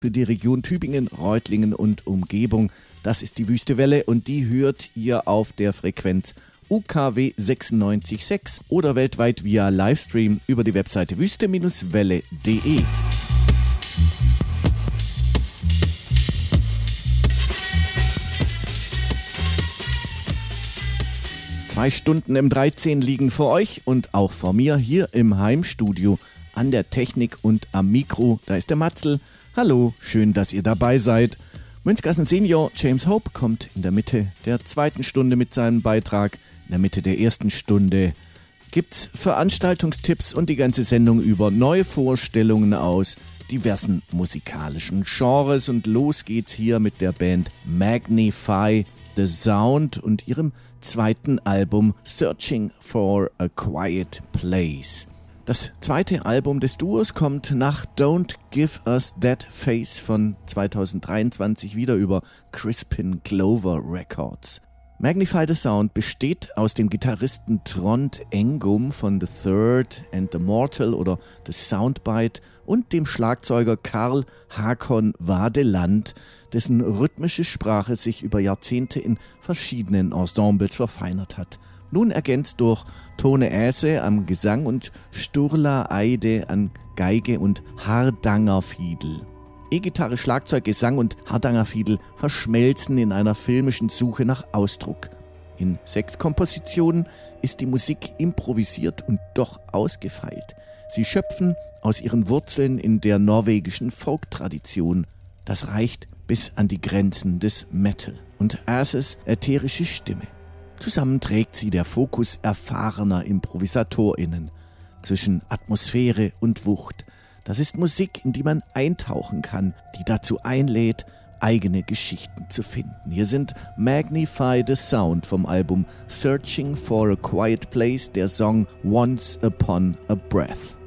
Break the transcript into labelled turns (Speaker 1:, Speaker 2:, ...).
Speaker 1: für die Region Tübingen, Reutlingen und Umgebung. Das ist die Wüste Welle und die hört ihr auf der Frequenz UKW 96.6 oder weltweit via Livestream über die Webseite wüste-welle.de. Zwei Stunden M13 liegen vor euch und auch vor mir hier im Heimstudio an der Technik und am Mikro. Da ist der Matzl. Hallo, schön, dass ihr dabei seid. Münzgassen Senior James Hope kommt in der Mitte der zweiten Stunde mit seinem Beitrag. In der Mitte der ersten Stunde gibt's Veranstaltungstipps und die ganze Sendung über neue Vorstellungen aus diversen musikalischen Genres. Und los geht's hier mit der Band Magnify the Sound und ihrem zweiten Album Searching for a Quiet Place. Das zweite Album des Duos kommt nach Don't Give Us That Face von 2023 wieder über Crispin Glover Records. Magnify the Sound besteht aus dem Gitarristen Trond Engum von The Third and the Mortal oder The Soundbite und dem Schlagzeuger Karl Hakon Wadeland, dessen rhythmische Sprache sich über Jahrzehnte in verschiedenen Ensembles verfeinert hat. Nun ergänzt durch Tone Äse am Gesang und Sturla Eide an Geige und Hardanger Fiedel. E-Gitarre, Schlagzeug, Gesang und Hardanger Fiedel verschmelzen in einer filmischen Suche nach Ausdruck. In 6 Kompositionen ist die Musik improvisiert und doch ausgefeilt. Sie schöpfen aus ihren Wurzeln in der norwegischen Folk-Tradition. Das reicht bis an die Grenzen des Metal und Äses ätherische Stimme. Zusammen trägt sie der Fokus erfahrener ImprovisatorInnen zwischen Atmosphäre und Wucht. Das ist Musik, in die man eintauchen kann, die dazu einlädt, eigene Geschichten zu finden. Hier sind Magnify the Sound vom Album Searching for a Quiet Place, der Song Once Upon a Breath.